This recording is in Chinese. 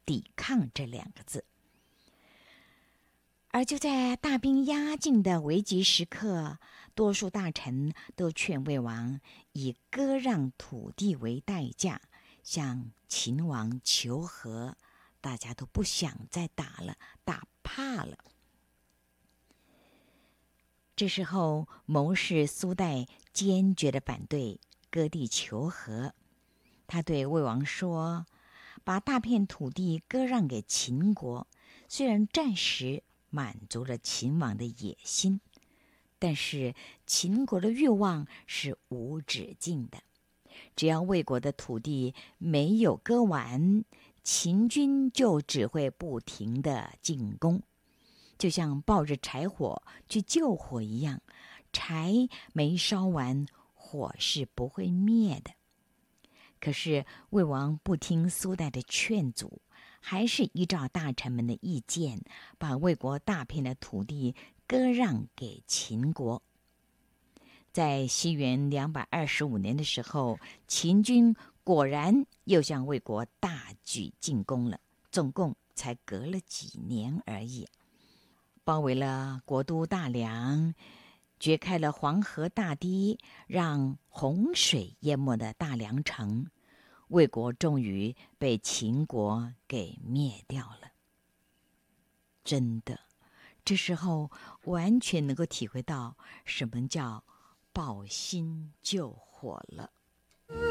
抵抗这两个字。而就在大兵压境的危急时刻，多数大臣都劝魏王以割让土地为代价，向秦王求和。大家都不想再打了，打怕了。这时候，谋士苏代坚决地反对割地求和。他对魏王说：“把大片土地割让给秦国，虽然暂时满足了秦王的野心，但是秦国的欲望是无止境的。只要魏国的土地没有割完，秦军就只会不停地进攻，就像抱着柴火去救火一样，柴没烧完，火是不会灭的。”可是魏王不听苏代的劝阻，还是依照大臣们的意见，把魏国大片的土地割让给秦国。在西元225年的时候，秦军果然又向魏国大举进攻了，总共才隔了几年而已。包围了国都大梁，掘开了黄河大堤，让洪水淹没的大梁城，魏国终于被秦国给灭掉了。真的，这时候完全能够体会到什么叫抱薪救火了。